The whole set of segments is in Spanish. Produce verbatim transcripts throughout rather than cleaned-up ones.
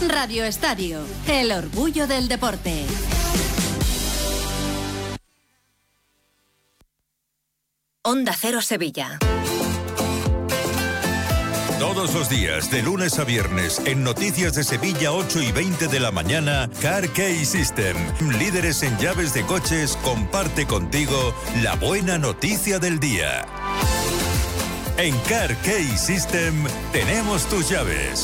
Radio Estadio, el orgullo del deporte. Onda Cero Sevilla. Todos los días, de lunes a viernes, en Noticias de Sevilla, ocho y veinte de la mañana, Car Key System. Líderes en llaves de coches, comparte contigo la buena noticia del día. En Car Key System tenemos tus llaves.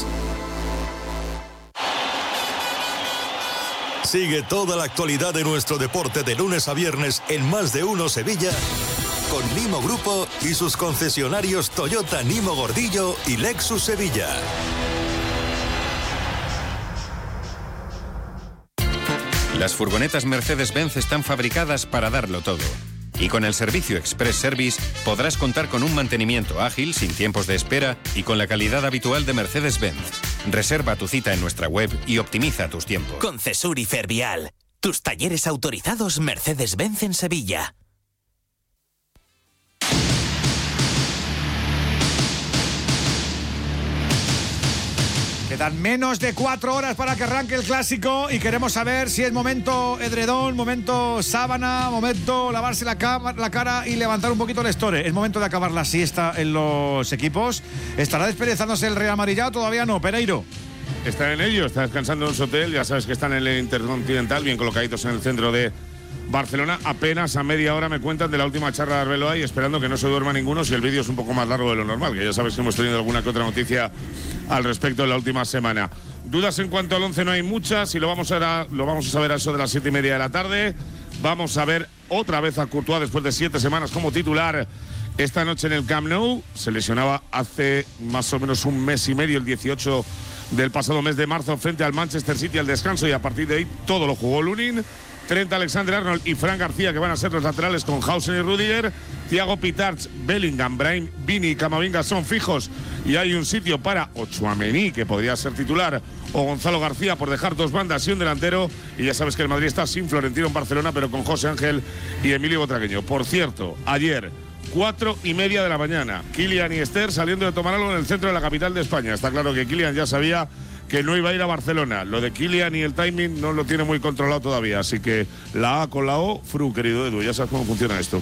Sigue toda la actualidad de nuestro deporte de lunes a viernes en Más de Uno Sevilla con Nimo Grupo y sus concesionarios Toyota Nimo Gordillo y Lexus Sevilla. Las furgonetas Mercedes-Benz están fabricadas para darlo todo. Y con el servicio Express Service podrás contar con un mantenimiento ágil, sin tiempos de espera y con la calidad habitual de Mercedes-Benz. Reserva tu cita en nuestra web y optimiza tus tiempos. Concesur y Fervial, tus talleres autorizados Mercedes-Benz en Sevilla. Quedan menos de cuatro horas para que arranque el clásico y queremos saber si es momento edredón, momento sábana, momento lavarse la, cama, la cara y levantar un poquito el store. Es momento de acabar la siesta en los equipos. ¿Estará desperezándose el Real Amarillado? Todavía no, Pereiro. Está en ello, está descansando en su hotel. Ya sabes que están en el Intercontinental, bien colocaditos en el centro de Barcelona. Apenas a media hora me cuentan de la última charla de Arbeloa y esperando que no se duerma ninguno si el vídeo es un poco más largo de lo normal, que ya sabes que hemos tenido alguna que otra noticia al respecto en la última semana. Dudas en cuanto al once no hay muchas y lo vamos a, ver, lo vamos a saber a eso de las siete y media de la tarde. Vamos a ver otra vez a Courtois después de siete semanas como titular esta noche en el Camp Nou. Se lesionaba hace más o menos un mes y medio, el dieciocho del pasado mes de marzo, frente al Manchester City al descanso, y a partir de ahí todo lo jugó Lunin. Trent Alexander-Arnold y Fran García, que van a ser los laterales con Hausen y Rudiger. Thiago Pitarch, Bellingham, Brahim, Vini y Camavinga son fijos y hay un sitio para Tchouaméni, que podría ser titular, o Gonzalo García por dejar dos bandas y un delantero. Y ya sabes que el Madrid está sin Florentino en Barcelona, pero con José Ángel y Emilio Botragueño. Por cierto, ayer, cuatro y media de la mañana, Kylian y Esther saliendo de tomar algo en el centro de la capital de España. Está claro que Kylian ya sabía que no iba a ir a Barcelona. Lo de Kylian y el timing no lo tiene muy controlado todavía, así que la A con la O, Fru, querido Edu, ya sabes cómo funciona esto.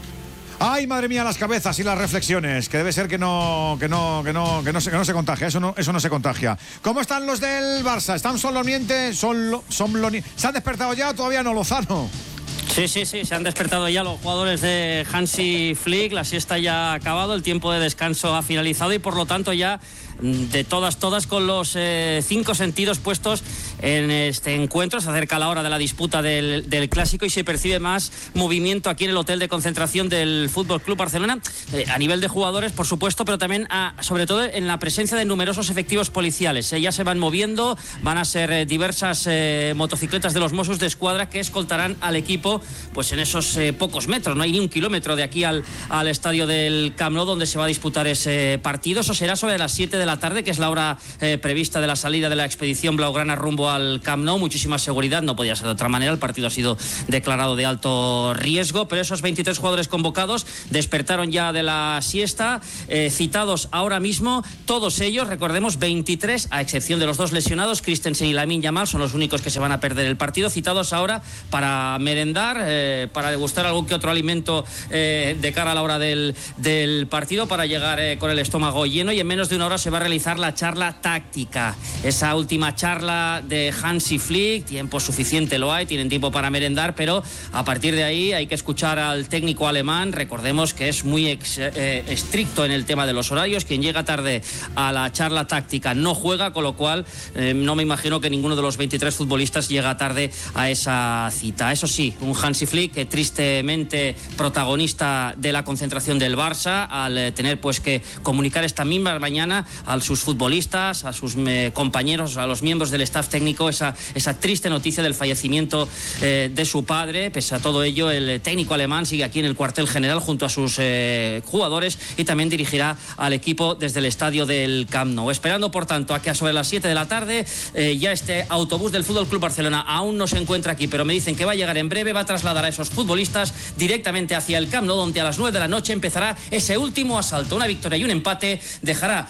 Ay, madre mía, las cabezas y las reflexiones, que debe ser que no, que no, que no, que no se, que no se contagia, eso no, eso no se contagia. ¿Cómo están los del Barça? ¿Están somnolientes? ¿Son, son ¿Se han despertado ya o todavía no, Lozano? Sí, sí, sí, se han despertado ya los jugadores de Hansi Flick, la siesta ya ha acabado, el tiempo de descanso ha finalizado y por lo tanto ya de todas, todas con los eh, cinco sentidos puestos en este encuentro. Se acerca la hora de la disputa del, del Clásico y se percibe más movimiento aquí en el hotel de concentración del F C Barcelona, eh, a nivel de jugadores, por supuesto, pero también a, sobre todo en la presencia de numerosos efectivos policiales. Eh, ya se van moviendo, van a ser eh, diversas eh, motocicletas de los Mossos de Escuadra que escoltarán al equipo pues en esos eh, pocos metros. No hay ni un kilómetro de aquí al, al estadio del Camp Nou donde se va a disputar ese partido. Eso será sobre las siete de la tarde, que es la hora eh, prevista de la salida de la expedición blaugrana rumbo al Camp Nou. Muchísima seguridad, no podía ser de otra manera. El partido ha sido declarado de alto riesgo, pero esos veintitrés jugadores convocados despertaron ya de la siesta, eh, citados ahora mismo, todos ellos, recordemos, veintitrés, a excepción de los dos lesionados, Christensen y Lamine Yamal, son los únicos que se van a perder el partido, citados ahora para merendar, eh, para degustar algún que otro alimento eh, de cara a la hora del, del partido, para llegar eh, con el estómago lleno, y en menos de una hora se va a realizar la charla táctica, esa última charla de Hansi Flick. Tiempo suficiente lo hay, tienen tiempo para merendar, pero a partir de ahí hay que escuchar al técnico alemán. Recordemos que es muy ex, eh, estricto en el tema de los horarios. Quien llega tarde a la charla táctica no juega, con lo cual eh, no me imagino que ninguno de los veintitrés futbolistas llega tarde a esa cita. Eso sí, un Hansi Flick que tristemente protagonista de la concentración del Barça, al eh, tener pues que comunicar esta misma mañana a sus futbolistas, a sus eh, compañeros, a los miembros del staff técnico, esa, esa triste noticia del fallecimiento eh, de su padre. Pese a todo ello, el técnico alemán sigue aquí en el cuartel general junto a sus eh, jugadores y también dirigirá al equipo desde el estadio del Camp Nou. Esperando, por tanto, a que a sobre las siete de la tarde eh, ya este autobús del F C Barcelona aún no se encuentra aquí, pero me dicen que va a llegar en breve, va a trasladar a esos futbolistas directamente hacia el Camp Nou, donde a las nueve de la noche empezará ese último asalto. Una victoria y un empate dejará al equipo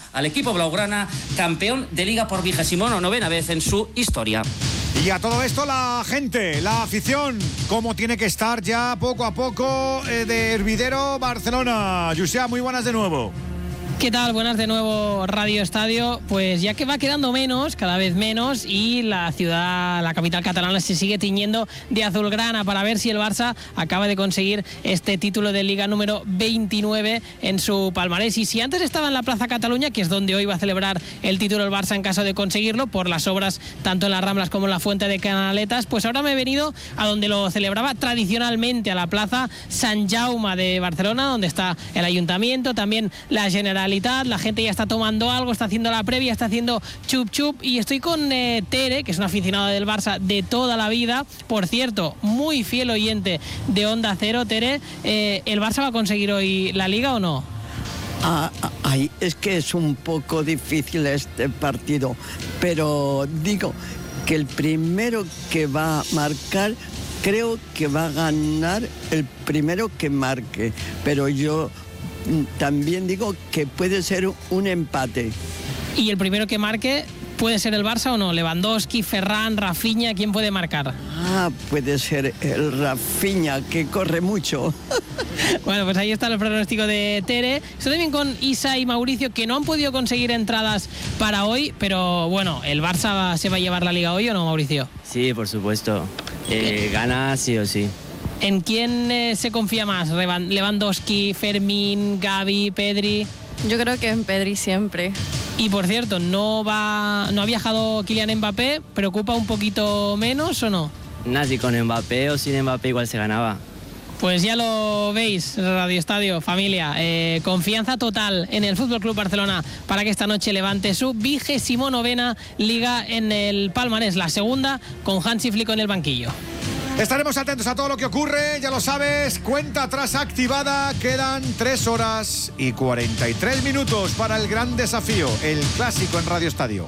equipo blaugrana, campeón de Liga por vigésimo novena vez en su historia. Y a todo esto la gente, la afición, cómo tiene que estar ya poco a poco eh, de Hervidero Barcelona. Josep, muy buenas de nuevo. ¿Qué tal? Buenas de nuevo, Radio Estadio. Pues ya que va quedando menos, cada vez menos, y la ciudad, la capital catalana, se sigue tiñendo de azulgrana para ver si el Barça acaba de conseguir este título de Liga número veintinueve en su palmarés. Y si antes estaba en la Plaza Cataluña, que es donde hoy va a celebrar el título el Barça en caso de conseguirlo, por las obras tanto en las Ramblas como en la Fuente de Canaletas, pues ahora me he venido a donde lo celebraba tradicionalmente, a la Plaza Sant Jaume de Barcelona, donde está el Ayuntamiento, también la Generalitat. La gente ya está tomando algo, está haciendo la previa, está haciendo chup chup, y estoy con eh, Tere, que es una aficionada del Barça de toda la vida, por cierto, muy fiel oyente de Onda Cero. Tere, eh, ¿el Barça va a conseguir hoy la Liga o no? Ah, ay, es que es un poco difícil este partido, pero digo que el primero que va a marcar, creo que va a ganar el primero que marque, pero yo también digo que puede ser un empate. ¿Y el primero que marque puede ser el Barça o no? Lewandowski, Ferran, Rafinha, ¿quién puede marcar? Ah, puede ser el Rafinha, que corre mucho. Bueno, pues ahí está el pronóstico de Tere. Estoy también con Isa y Mauricio, que no han podido conseguir entradas para hoy, pero bueno, ¿el Barça se va a llevar la Liga hoy o no, Mauricio? Sí, por supuesto. Eh, gana sí o sí. ¿En quién eh, se confía más? ¿Lewandowski, Fermín, Gavi, Pedri? Yo creo que en Pedri siempre. Y por cierto, ¿no va, no ha viajado Kylian Mbappé? ¿Preocupa un poquito menos o no? Nada, si con Mbappé o sin Mbappé igual se ganaba. Pues ya lo veis, Radio Estadio, familia. Eh, confianza total en el F C Barcelona para que esta noche levante su vigésimo novena Liga en el palmarés, la segunda con Hansi Flick en el banquillo. Estaremos atentos a todo lo que ocurre, ya lo sabes, cuenta atrás activada, quedan tres horas y cuarenta y tres minutos para el gran desafío, el clásico en Radio Estadio.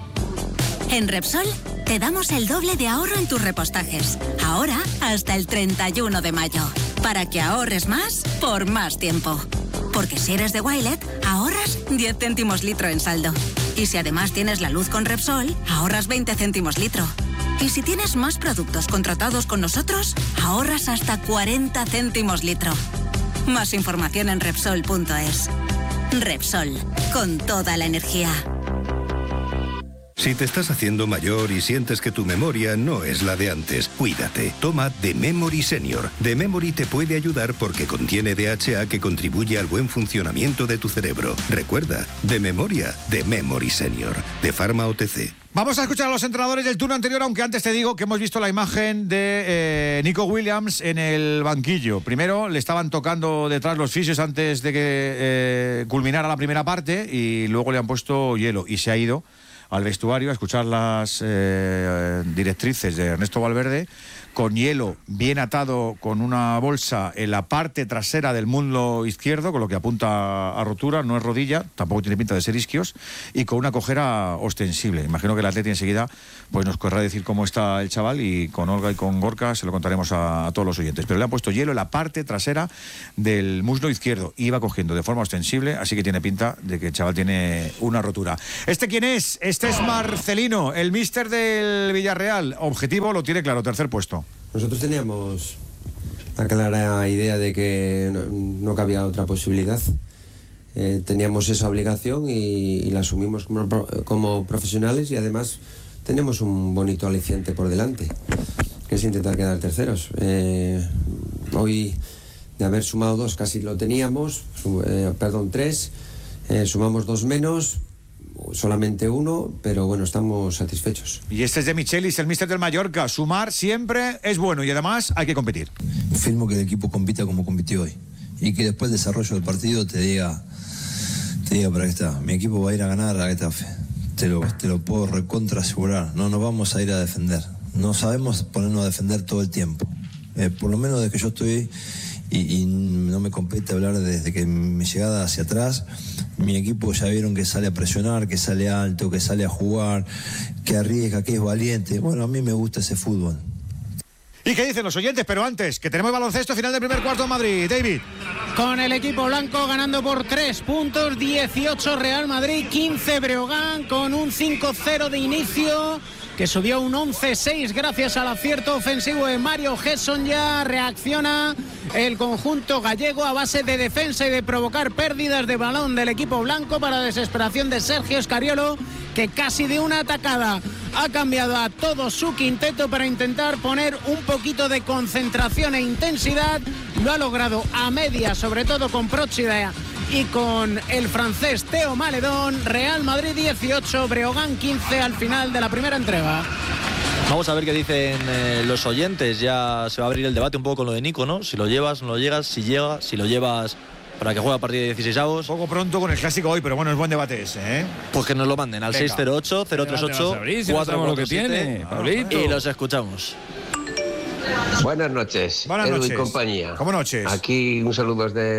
En Repsol te damos el doble de ahorro en tus repostajes, ahora hasta el treinta y uno de mayo, para que ahorres más por más tiempo. Porque si eres de Wilet, ahorras diez céntimos litro en saldo. Y si además tienes la luz con Repsol, ahorras veinte céntimos litro. Y si tienes más productos contratados con nosotros, ahorras hasta cuarenta céntimos litro. Más información en Repsol punto es. Repsol, con toda la energía. Si te estás haciendo mayor y sientes que tu memoria no es la de antes, cuídate. Toma The Memory Senior. The Memory te puede ayudar porque contiene D H A que contribuye al buen funcionamiento de tu cerebro. Recuerda, de memoria, The Memory Senior, de Pharma O T C. Vamos a escuchar a los entrenadores del turno anterior, aunque antes te digo que hemos visto la imagen de eh, Nico Williams en el banquillo. Primero le estaban tocando detrás los fisios antes de que eh, culminara la primera parte y luego le han puesto hielo y se ha ido al vestuario a escuchar las eh, directrices de Ernesto Valverde, con hielo bien atado con una bolsa en la parte trasera del muslo izquierdo, con lo que apunta a rotura, no es rodilla, tampoco tiene pinta de ser isquios, y con una cojera ostensible. Imagino que el atleta enseguida pues nos querrá decir cómo está el chaval, y con Olga y con Gorka se lo contaremos a, a todos los oyentes. Pero le han puesto hielo en la parte trasera del muslo izquierdo, y iba cogiendo de forma ostensible, así que tiene pinta de que el chaval tiene una rotura. ¿Este quién es? Este es Marcelino, el míster del Villarreal. Objetivo lo tiene claro, tercer puesto. Nosotros teníamos la clara idea de que no, no cabía otra posibilidad. Eh, teníamos esa obligación y, y la asumimos como, como profesionales, y además tenemos un bonito aliciente por delante, que es intentar quedar terceros. Eh, hoy, de haber sumado dos, casi lo teníamos, eh, perdón, tres, eh, sumamos dos menos, solamente uno, pero bueno, estamos satisfechos. Y este es de Michelis, el míster del Mallorca. Sumar siempre es bueno y además hay que competir. Firmo que el equipo compita como compitió hoy y que después del desarrollo del partido te diga, te diga para qué está. Mi equipo va a ir a ganar a Getafe. Te lo, te lo puedo recontra asegurar. No nos vamos a ir a defender. No sabemos ponernos a defender todo el tiempo. Eh, por lo menos desde que yo estoy, y, y no me compete hablar desde que mi llegada hacia atrás. Mi equipo ya vieron que sale a presionar, que sale alto, que sale a jugar, que arriesga, que es valiente. Bueno, a mí me gusta ese fútbol. ¿Y qué dicen los oyentes? Pero antes, que tenemos baloncesto, final del primer cuarto en Madrid. David. con el equipo blanco ganando por tres puntos, dieciocho Real Madrid, quince Breogán, con un cinco cero de inicio que subió un once seis gracias al acierto ofensivo de Mario Gesson. Ya reacciona el conjunto gallego a base de defensa y de provocar pérdidas de balón del equipo blanco, para desesperación de Sergio Scariolo, que casi de una atacada ha cambiado a todo su quinteto para intentar poner un poquito de concentración e intensidad. Lo ha logrado a media, sobre todo con Procida y con el francés Teo Maledón. Real Madrid dieciocho, Breogán quince al final de la primera entrega. Vamos a ver qué dicen eh, los oyentes. Ya se va a abrir el debate un poco con lo de Nico, ¿no? Si lo llevas, no lo llegas, si llega, si lo llevas para que juegue a partir de dieciséisavos. Poco pronto con el clásico hoy, pero bueno, es buen debate ese, ¿eh? Pues que nos lo manden al seis cero ocho, cero tres ocho, cuatro cuatro siete y los escuchamos. Buenas noches, Buenas Edu noches. y compañía. ¿Cómo noches? Aquí un saludo desde